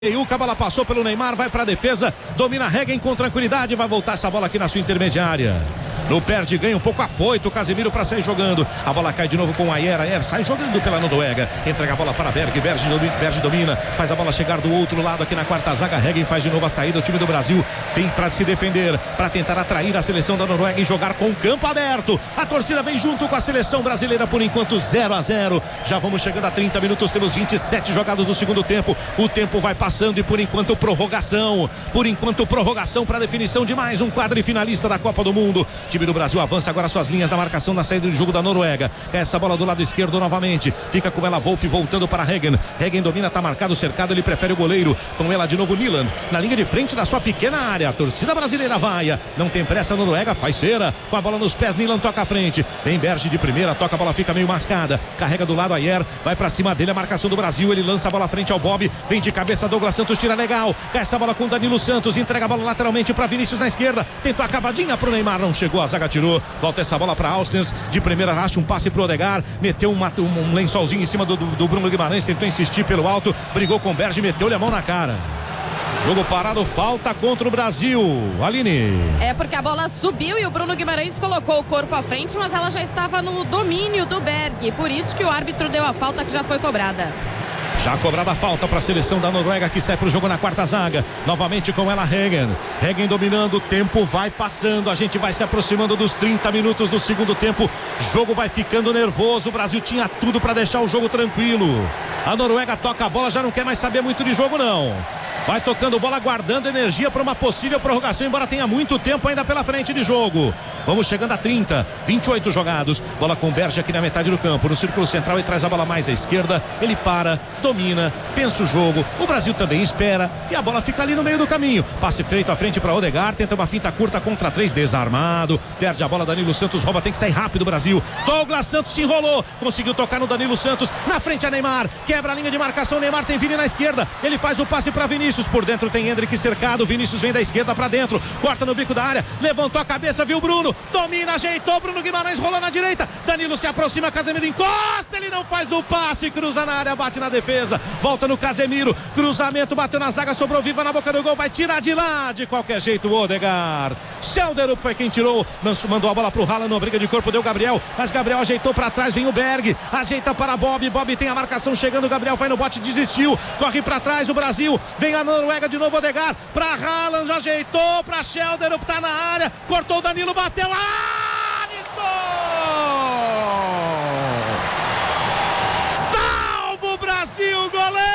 A bola passou pelo Neymar, vai para a defesa, domina Hegen com tranquilidade, vai voltar essa bola aqui na sua intermediária. No perde, ganha um pouco afoito o Casemiro para sair jogando. A bola cai de novo com o Ayer sai jogando pela Noruega. Entrega a bola para Berg domina, faz a bola chegar do outro lado aqui na quarta zaga. Hegen faz de novo a saída. O time do Brasil vem para se defender, para tentar atrair a seleção da Noruega e jogar com o campo aberto. A torcida vem junto com a seleção brasileira por enquanto 0-0. Já vamos chegando a 30 minutos, temos 27 jogados do segundo tempo. O tempo vai passando e por enquanto prorrogação. Para definição de mais um quadrifinalista da Copa do Mundo. O time do Brasil avança agora suas linhas da marcação na saída de jogo da Noruega. Essa bola do lado esquerdo novamente. Fica com ela Wolf voltando para Hegen. Hegen domina, tá marcado, cercado, ele prefere o goleiro. Com ela de novo Nyland, na linha de frente da sua pequena área. A torcida brasileira vai. Não tem pressa, a Noruega faz cera. Com a bola nos pés, Nyland toca à frente. Vem Berge de primeira, toca, a bola fica meio mascada. Carrega do lado Ayer, vai pra cima dele a marcação do Brasil. Ele lança a bola frente ao Bob. Vem de cabeça Douglas Santos, tira legal. Essa bola com Danilo Santos, entrega a bola lateralmente para Vinícius na esquerda. Tentou a cavadinha pro Neymar, não chegou, a zaga tirou. Volta essa bola para Austin, de primeira racha um passe pro Odegaard, meteu um lençolzinho em cima do Bruno Guimarães, tentou insistir pelo alto, brigou com o Berge, meteu-lhe a mão na cara. Jogo parado, falta contra o Brasil. Aline. É porque a bola subiu e o Bruno Guimarães colocou o corpo à frente, mas ela já estava no domínio do Berg, por isso que o árbitro deu a falta que já foi cobrada. Já cobrada a falta para a seleção da Noruega, que sai para o jogo na quarta zaga. Novamente com ela Hegen. Hegen dominando, o tempo vai passando. A gente vai se aproximando dos 30 minutos do segundo tempo. O jogo vai ficando nervoso. O Brasil tinha tudo para deixar o jogo tranquilo. A Noruega toca a bola, já não quer mais saber muito de jogo não. Vai tocando bola, guardando energia para uma possível prorrogação, embora tenha muito tempo ainda pela frente de jogo. Vamos chegando a 30, 28 jogados. Bola com o Berge aqui na metade do campo, no círculo central, e traz a bola mais à esquerda. Ele para, domina, pensa o jogo. O Brasil também espera e a bola fica ali no meio do caminho. Passe feito à frente para Odegaard, tenta uma finta curta contra 3, desarmado. Perde a bola, Danilo Santos rouba, tem que sair rápido o Brasil. Douglas Santos se enrolou, conseguiu tocar no Danilo Santos. Na frente a Neymar, quebra a linha de marcação. Neymar tem Vini na esquerda, ele faz o passe para Vinícius. Por dentro tem Hendrick cercado. Vinícius vem da esquerda para dentro, corta no bico da área, levantou a cabeça, viu Bruno, domina, ajeitou, Bruno Guimarães rolou na direita, Danilo se aproxima, Casemiro encosta, ele não faz o passe, cruza na área, bate na defesa, volta no Casemiro, cruzamento, bateu na zaga, sobrou viva na boca do gol, vai tirar de lá, de qualquer jeito o Odegaard. Schelderup foi quem tirou, mandou a bola pro Haaland, briga de corpo, deu Gabriel, mas Gabriel ajeitou para trás, vem o Berg, ajeita para Bob tem a marcação chegando, Gabriel vai no bote, desistiu, corre para trás o Brasil, vem a Noruega de novo, Odegaard para Haaland, já ajeitou para Schelderup, tá na área, cortou o Danilo, bateu, Alisson! Salva o Brasil, goleiro!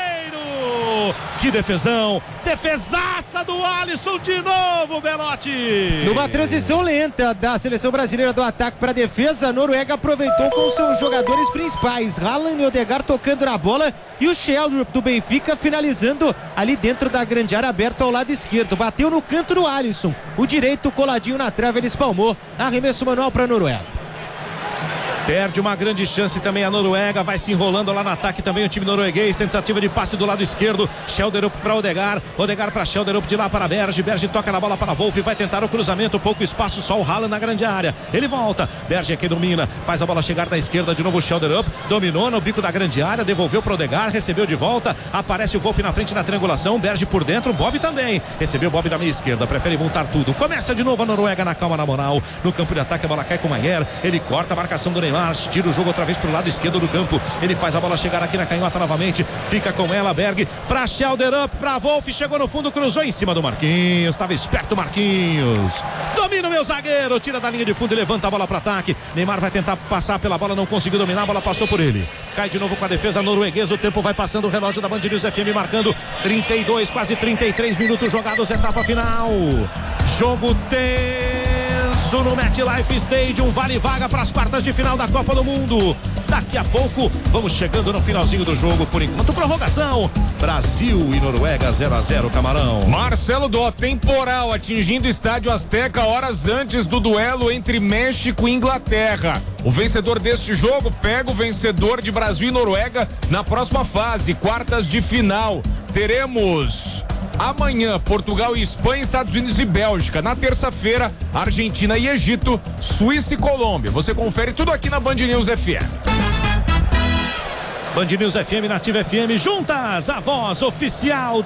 Que defesão, defesaça do Alisson de novo, Belotti. Numa transição lenta da seleção brasileira do ataque para a defesa, a Noruega aproveitou com seus jogadores principais, Haaland e Odegaard tocando na bola e o Schelderup do Benfica finalizando ali dentro da grande área aberta ao lado esquerdo, bateu no canto do Alisson, o direito coladinho na trave, ele espalmou, arremesso manual para a Noruega. Perde uma grande chance também a Noruega, vai se enrolando lá no ataque também o time norueguês, tentativa de passe do lado esquerdo, Schelderup para Odegaard para Schelderup, de lá para Berge toca na bola para Wolf, vai tentar o cruzamento, pouco espaço, só o Haaland na grande área, ele volta, Berge aqui domina, faz a bola chegar da esquerda, de novo o Schelderup, dominou no bico da grande área, devolveu para Odegaard, recebeu de volta, aparece o Wolf na frente na triangulação, Berge por dentro, Bob também, recebeu Bob da meia esquerda, prefere voltar tudo, começa de novo a Noruega na calma, na moral, no campo de ataque a bola cai com o Ayer, ele corta a marcação do Neymar, tira o jogo outra vez pro lado esquerdo do campo, ele faz a bola chegar aqui na canhota novamente, fica com ela, Berg pra Schelderup, pra Wolf, chegou no fundo, cruzou em cima do Marquinhos, estava esperto Marquinhos, domina o meu zagueiro, tira da linha de fundo e levanta a bola para ataque, Neymar vai tentar passar pela bola, não conseguiu dominar, a bola passou por ele, cai de novo com a defesa norueguesa, o tempo vai passando, o relógio da Band News FM marcando 32, quase 33 minutos jogados, etapa final, jogo tenso no MetLife Stadium, vale vaga para as quartas de final da Copa do Mundo. Daqui a pouco vamos chegando no finalzinho do jogo, por enquanto prorrogação, Brasil e Noruega 0-0, Camarão. Marcelo Dó, temporal atingindo o estádio Azteca horas antes do duelo entre México e Inglaterra. O vencedor deste jogo pega o vencedor de Brasil e Noruega na próxima fase, quartas de final. Teremos amanhã Portugal e Espanha, Estados Unidos e Bélgica. Na terça-feira, Argentina e Egito, Suíça e Colômbia. Você confere tudo aqui na Band News FM. Band News FM, Nativa FM, juntas, a voz oficial